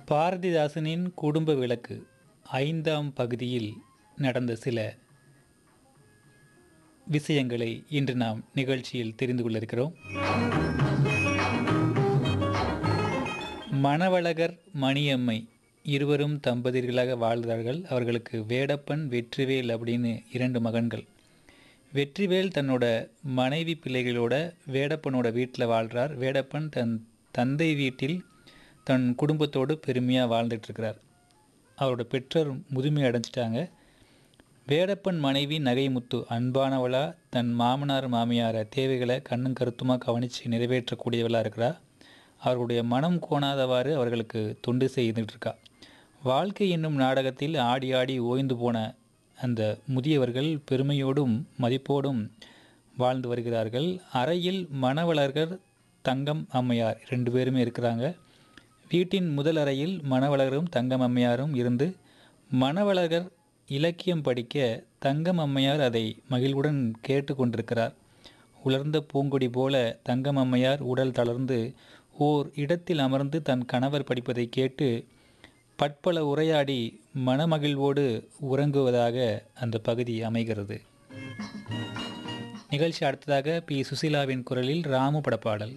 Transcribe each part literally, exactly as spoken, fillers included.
பாரதிதாசனின் குடும்ப விளக்கு ஐந்தாம் பகுதியில் நடந்த சில விஷயங்களை இன்று நாம் நிகழ்ச்சியில் தெரிந்து கொள்ள இருக்கிறோம். மணவழகர் மணியம்மை இருவரும் தம்பதியர்களாக வாழ்ந்தார்கள். அவர்களுக்கு வேடப்பன் வெற்றிவேல் அப்படின்னு இரண்டு மகன்கள். வெற்றிவேல் தன்னோட மனைவி பிள்ளைகளோட வேடப்பனோட வீட்டில் வாழ்கிறார். வேடப்பன் தன் தந்தை வீட்டில் தன் குடும்பத்தோடு பெருமையாக வாழ்ந்துட்டுருக்கிறார். அவரோட பெற்றோர் முதுமை அடைஞ்சிட்டாங்க. வேடப்பன் மனைவி நகைமுத்து அன்பானவளா தன் மாமனார் மாமியார தேவைகளை கண்ணும் கருத்துமாக கவனித்து நிறைவேற்றக்கூடியவளாக இருக்கிறா. அவர்களுடைய மனம் கோணாதவாறு அவர்களுக்கு தொண்டு செய்துட்டுருக்கா. வாழ்க்கை என்னும் நாடகத்தில் ஆடி ஆடி ஓய்ந்து போன அந்த முதியவர்கள் பெருமையோடும் மதிப்போடும் வாழ்ந்து வருகிறார்கள். அறையில் மணவழகர் தங்கம் அம்மையார் ரெண்டு பேருமே இருக்கிறாங்க. வீட்டின் முதல் அறையில் மணவழகரும் தங்கம் அம்மையாரும் இருந்து மணவழகர் இலக்கியம் படிக்க தங்கம் அம்மையார் அதை மகிழ்வுடன் கேட்டு கொண்டிருக்கிறார். உலர்ந்த பூங்கொடி போல தங்கம் அம்மையார் உடல் தளர்ந்து ஓர் இடத்தில் அமர்ந்து தன் கணவர் படிப்பதை கேட்டு பற்பல உரையாடி மனமகிழ்வோடு உறங்குவதாக அந்த பகுதி அமைகிறது. நிகழ்ச்சி அடுத்ததாக பி சுசீலாவின் குரலில் ராமு படப்பாடல்.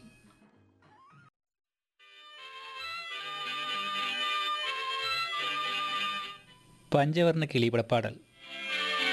பஞ்சவர்ண கிளி படப்பாடல்.